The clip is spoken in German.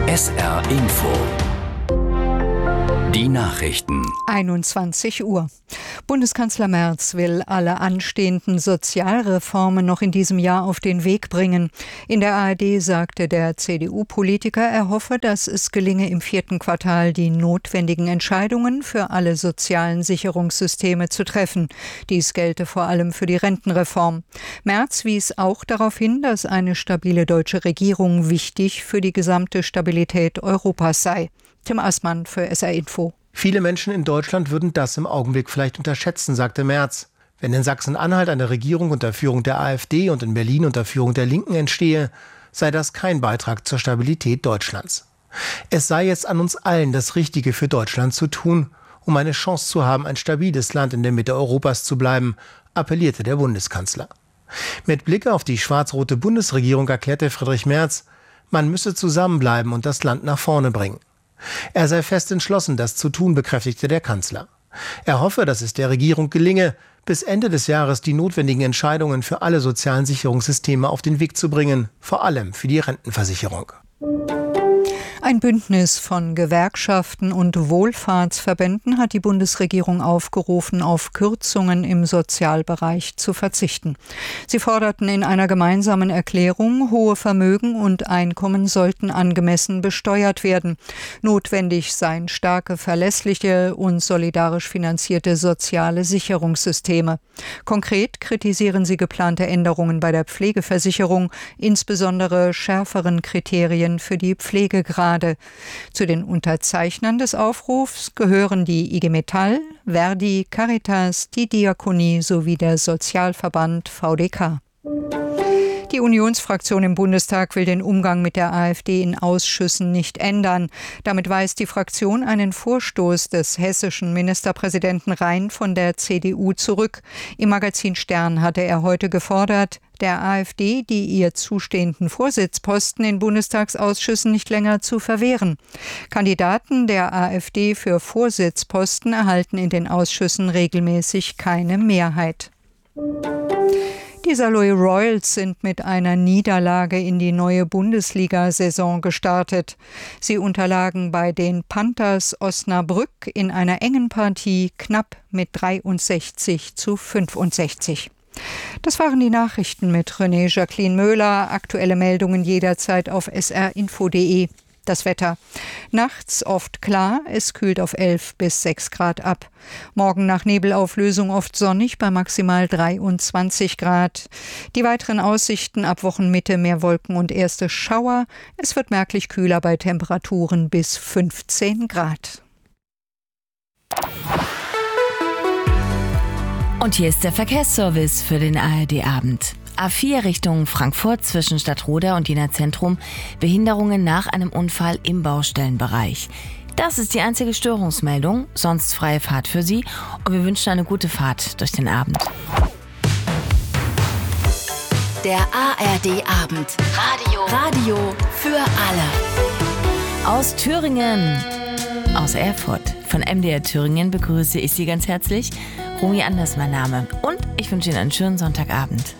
SR Info. Die Nachrichten. 21 Uhr. Bundeskanzler Merz will alle anstehenden Sozialreformen noch in diesem Jahr auf den Weg bringen. In der ARD sagte der CDU-Politiker, er hoffe, dass es gelinge, im 4. Quartal die notwendigen Entscheidungen für alle sozialen Sicherungssysteme zu treffen. Dies gelte vor allem für die Rentenreform. Merz wies auch darauf hin, dass eine stabile deutsche Regierung wichtig für die gesamte Stabilität Europas sei. Tim Assmann für SR Info. Viele Menschen in Deutschland würden das im Augenblick vielleicht unterschätzen, sagte Merz. Wenn in Sachsen-Anhalt eine Regierung unter Führung der AfD und in Berlin unter Führung der Linken entstehe, sei das kein Beitrag zur Stabilität Deutschlands. Es sei jetzt an uns allen, das Richtige für Deutschland zu tun, um eine Chance zu haben, ein stabiles Land in der Mitte Europas zu bleiben, appellierte der Bundeskanzler. Mit Blick auf die schwarz-rote Bundesregierung erklärte Friedrich Merz, man müsse zusammenbleiben und das Land nach vorne bringen. Er sei fest entschlossen, das zu tun, bekräftigte der Kanzler. Er hoffe, dass es der Regierung gelinge, bis Ende des Jahres die notwendigen Entscheidungen für alle sozialen Sicherungssysteme auf den Weg zu bringen, vor allem für die Rentenversicherung. Ein Bündnis von Gewerkschaften und Wohlfahrtsverbänden hat die Bundesregierung aufgerufen, auf Kürzungen im Sozialbereich zu verzichten. Sie forderten in einer gemeinsamen Erklärung, hohe Vermögen und Einkommen sollten angemessen besteuert werden. Notwendig seien starke, verlässliche und solidarisch finanzierte soziale Sicherungssysteme. Konkret kritisieren sie geplante Änderungen bei der Pflegeversicherung, insbesondere schärferen Kriterien für die Pflegegrade. Zu den Unterzeichnern des Aufrufs gehören die IG Metall, Verdi, Caritas, die Diakonie sowie der Sozialverband VDK. Die Unionsfraktion im Bundestag will den Umgang mit der AfD in Ausschüssen nicht ändern. Damit weist die Fraktion einen Vorstoß des hessischen Ministerpräsidenten Rhein von der CDU zurück. Im Magazin Stern hatte er heute gefordert, der AfD die ihr zustehenden Vorsitzposten in Bundestagsausschüssen nicht länger zu verwehren. Kandidaten der AfD für Vorsitzposten erhalten in den Ausschüssen regelmäßig keine Mehrheit. Die Saarlouis Royals sind mit einer Niederlage in die neue Bundesliga-Saison gestartet. Sie unterlagen bei den Panthers Osnabrück in einer engen Partie knapp mit 63:65. Das waren die Nachrichten mit René Jacqueline Möhler. Aktuelle Meldungen jederzeit auf srinfo.de. Das Wetter. Nachts oft klar, es kühlt auf 11 bis 6 Grad ab. Morgen nach Nebelauflösung oft sonnig bei maximal 23 Grad. Die weiteren Aussichten ab Wochenmitte mehr Wolken und erste Schauer. Es wird merklich kühler bei Temperaturen bis 15 Grad. Und hier ist der Verkehrsservice für den ARD-Abend. A4 Richtung Frankfurt zwischen Stadtroda und Jena Zentrum. Behinderungen nach einem Unfall im Baustellenbereich. Das ist die einzige Störungsmeldung, sonst freie Fahrt für Sie. Und wir wünschen eine gute Fahrt durch den Abend. Der ARD-Abend. Radio für alle. Aus Thüringen, aus Erfurt. Von MDR Thüringen begrüße ich Sie ganz herzlich. Romy Anders mein Name. Und ich wünsche Ihnen einen schönen Sonntagabend.